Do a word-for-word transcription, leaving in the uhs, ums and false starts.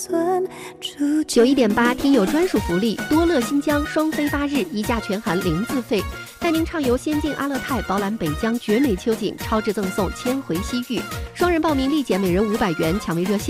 九一点八听友专属福利，多乐新疆双飞八日，一价全含零自费，带您畅游仙境阿勒泰，饱览北疆绝美秋景，超值赠送千回西域，双人报名立减每人五百元，抢位热线。